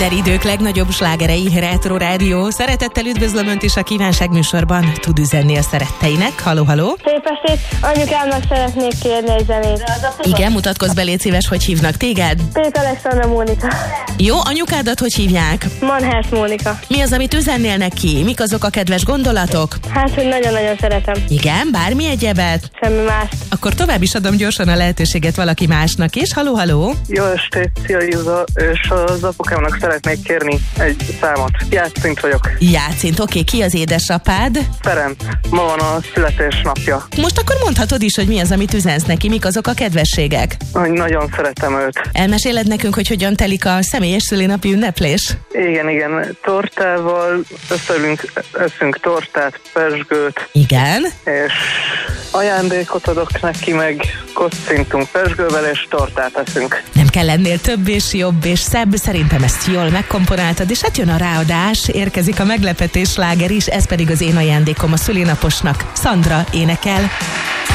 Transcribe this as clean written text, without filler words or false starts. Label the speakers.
Speaker 1: Idők legnagyobb slágerei, Retro Rádió. Szeretettel üdvözlöm Önt is a kívánság műsorban. Tud üzenni a szeretteinek. Halló, halló.
Speaker 2: Szép estét, anyukámnak szeretnék kérni egy zenét.
Speaker 1: Igen, mutatkozz be, légy szíves, hogy hívnak téged.
Speaker 2: Péter Alexandra Mónika.
Speaker 1: Jó, anyukádat hogy hívják?
Speaker 2: Manhász Mónika.
Speaker 1: Mi az, amit üzennél neki? Mik azok a kedves gondolatok?
Speaker 2: Hát, hogy nagyon-nagyon szeretem.
Speaker 1: Igen, bármi egyebet?
Speaker 2: Semmi mást.
Speaker 1: Akkor tovább is adom gyorsan a lehetőséget valaki másnak is. Halló, halló.
Speaker 3: Jó estét, szia Iza, és az apukámnak szeretnék kérni egy számot. Játszint vagyok.
Speaker 1: Játszint, oké, ki az édesapád?
Speaker 3: Ferenc, ma van a születésnapja.
Speaker 1: Most akkor mondhatod is, hogy mi az, amit üzensz neki, mik azok a kedvességek.
Speaker 3: Hogy nagyon szeretem őt.
Speaker 1: Elmeséled nekünk, hogy hogyan telik a személyes szülinapi ünneplés?
Speaker 3: Igen, tortával eszünk tortát, pezsgőt.
Speaker 1: Igen.
Speaker 3: És ajándékot adok neki, meg kocintunk pezsgővel, és tortát eszünk.
Speaker 1: Nem kell ennél több és jobb és szebb, szerintem ezt jól megkomponáltad, és hát jön a ráadás, érkezik a meglepetés sláger is, ez pedig az én ajándékom a szülinaposnak. Szandra énekel.